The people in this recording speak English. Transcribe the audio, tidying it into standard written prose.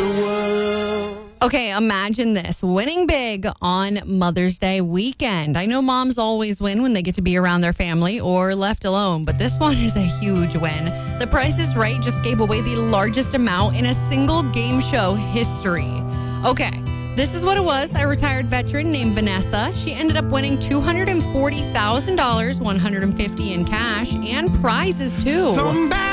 Okay, imagine this. Winning big on Mother's Day weekend. I know moms always win when they get to be around their family or left alone, but this one is a huge win. The Price is Right just gave away the largest amount in a single game show history. Okay, this is what it was. A retired veteran named Vanessa. She ended up winning $240,000, $150 in cash, and prizes too.